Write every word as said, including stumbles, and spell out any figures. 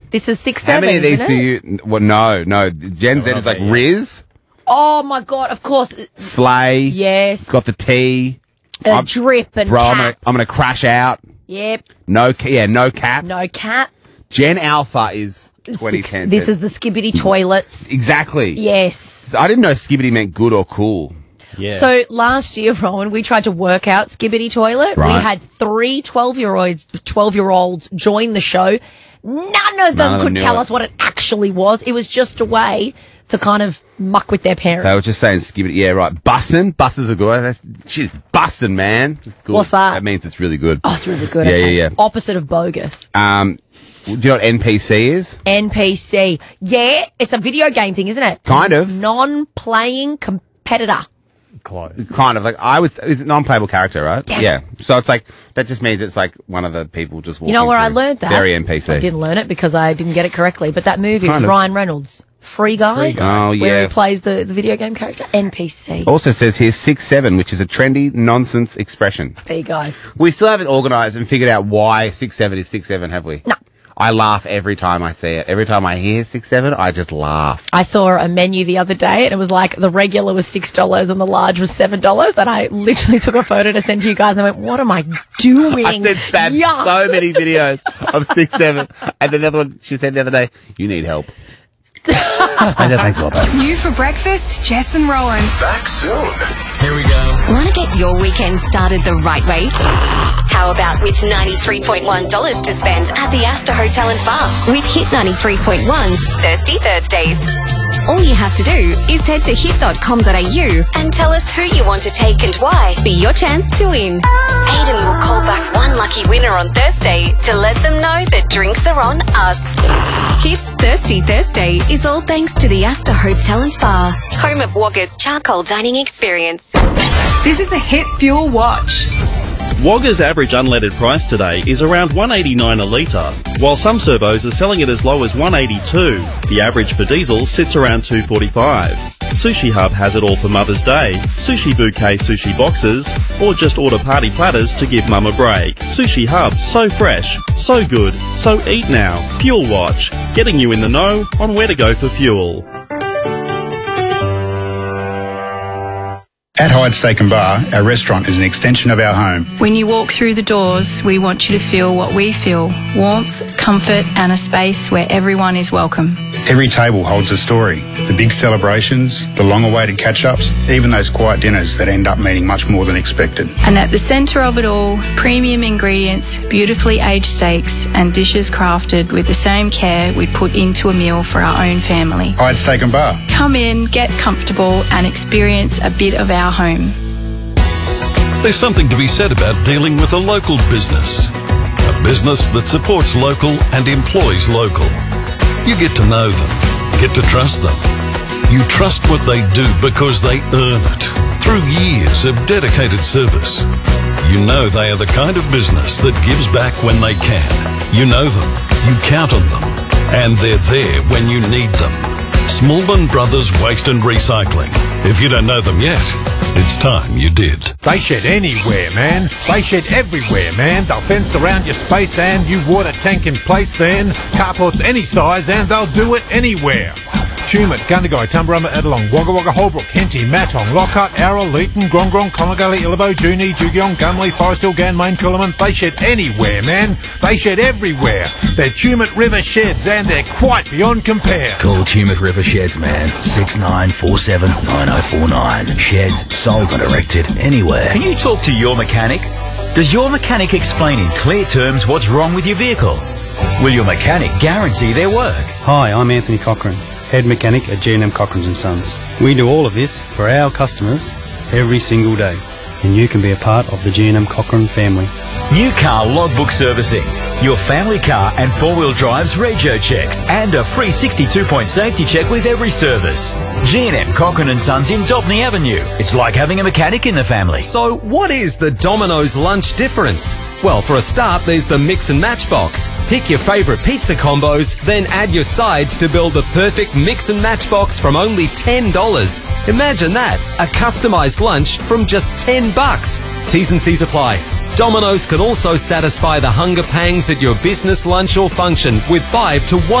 This is six How seven. many of these isn't do it? you... Well, no, no. Gen Z is like Riz, Oh my god! Of course. Slay. Yes. Got the T. A I'm- drip and Bro, I'm cap. gonna, I'm gonna crash out. Yep. No, ca- yeah, no cap. No cap. Gen Alpha is twenty Six, ten. this is the skibbity toilets. Exactly. Yes. I didn't know skibbity meant good or cool. Yeah. So last year, Rowan, we tried to work out Skibbity Toilet. Right. We had three twelve-year-olds twelve-year-olds join the show. None of them None of them could knew tell it. us what it actually was. It was just a way to kind of muck with their parents. They were just saying skibbity. Yeah, right. Bussin'. Buses are good. That's, she's bussin', man. It's good. What's that? That means it's really good. Oh, it's really good. Yeah, okay. yeah, yeah. Opposite of bogus. Um, do you know what N P C is? N P C. Yeah, it's a video game thing, isn't it? Kind of. Non-playing competitor. Close. Kind of like I would. Is it non-playable character, right? Damn. Yeah. So it's like that just means it's like one of the people just walking. You know where I through. learned that? Very N P C. I didn't learn it because I didn't get it correctly. But that movie Kind with of. Ryan Reynolds, Free Guy, Free Guy. Oh, where yeah. he plays the, the video game character, N P C. Also says here six seven, which is a trendy nonsense expression. There you go. We still haven't organised and figured out why six seven is six seven, have we? No. I laugh every time I see it. Every time I hear six seven, I just laugh. I saw a menu the other day and it was like the regular was six dollars and the large was seven dollars. And I literally took a photo to send to you guys and I went, what am I doing? I sent Bab Yuck. so many videos of six seven, and then the other one she said the other day, "You need help." I said, thanks a lot, babe. New for breakfast, Jess and Rowan. Back soon. Here we go. Want to get your weekend started the right way? How about with ninety-three point one dollars to spend at the Astor Hotel and Bar with Hit ninety-three point one's Thirsty Thursdays? All you have to do is head to hit dot com dot a u and tell us who you want to take and why for your chance to win. Aidan will call back one lucky winner on Thursday to let them know that drinks are on us. Hit's Thirsty Thursday is all thanks to the Astor Hotel and Bar, home of Wagga's charcoal dining experience. This is a Hit Fuel Watch. Wagga's average unleaded price today is around one eighty-nine a litre, while some servos are selling it as low as one eighty-two. The average for diesel sits around two forty-five. Sushi Hub has it all for Mother's Day, sushi bouquet sushi boxes, or just order party platters to give mum a break. Sushi Hub, so fresh, so good, so eat now. Fuel Watch, getting you in the know on where to go for fuel. At Hyde Steak and Bar, our restaurant is an extension of our home. When you walk through the doors, we want you to feel what we feel: warmth, comfort, and a space where everyone is welcome. Every table holds a story. The big celebrations, the long-awaited catch-ups, even those quiet dinners that end up meaning much more than expected. And at the centre of it all, premium ingredients, beautifully aged steaks, and dishes crafted with the same care we put into a meal for our own family. Hyde Steak and Bar. Come in, get comfortable, and experience a bit of our home. There's something to be said about dealing with a local business. A business that supports local and employs local. You get to know them, get to trust them. You trust what they do because they earn it through years of dedicated service. You know they are the kind of business that gives back when they can. You know them, you count on them, and they're there when you need them. Smallman Brothers Waste and Recycling. If you don't know them yet, it's time you did. They shed anywhere, man. They shed everywhere, man. They'll fence around your space and you water tank in place then. Carports any size and they'll do it anywhere. Tumut, Gundagai, Tumbarumba, Adelong, Wagga Wagga, Holbrook, Henty, Matong, Lockhart, Arrol, Leeton, Grong Grong, Connolly, Illabo, Juni, Jugiong, Gumley, Forest Hill, Ganmain, Coolaman. They shed anywhere, man. They shed everywhere. They're Tumut River Sheds and they're quite beyond compare. Call Tumut River Sheds, man. six nine four seven nine oh four nine. Sheds, sold and erected anywhere. Can you talk to your mechanic? Does your mechanic explain in clear terms what's wrong with your vehicle? Will your mechanic guarantee their work? Hi, I'm Anthony Cochran, head mechanic at G and M Cochran and Sons. We do all of this for our customers every single day, and you can be a part of the G and M Cochran family. New car logbook servicing, your family car and four-wheel drive's rego checks, and a free sixty-two point safety check with every service. G and M Cochran and Sons in Dobney Avenue. It's like having a mechanic in the family. So what is the Domino's lunch difference? Well, for a start, there's the mix and match box. Pick your favourite pizza combos, then add your sides to build the perfect mix and match box from only ten dollars. Imagine that, a customised lunch from just ten bucks. T's and C's apply. Domino's can also satisfy the hunger pangs at your business lunch or function with five to one